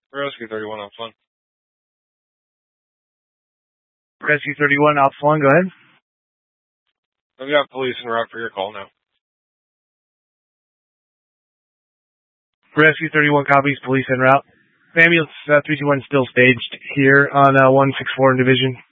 Rescue 31 Ops 1. Rescue 31 Ops 1, go ahead. I've got police en route for your call now. Rescue 31 copies, police en route. Ambulance 321 still staged here on 164 in Division.